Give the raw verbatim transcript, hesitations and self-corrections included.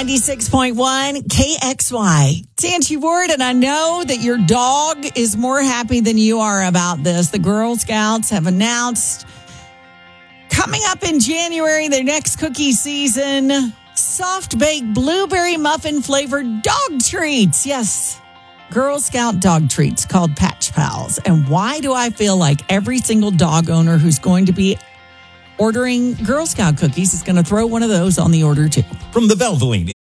ninety-six point one K X Y. It's Angie Ward, and I know that your dog is more happy than you are about this. The Girl Scouts have announced coming up in January, their next cookie season, soft-baked blueberry muffin flavored dog treats. Yes, Girl Scout dog treats called Patch Pals. And why do I feel like every single dog owner who's going to be ordering Girl Scout cookies is going to throw one of those on the order too? From the Valvoline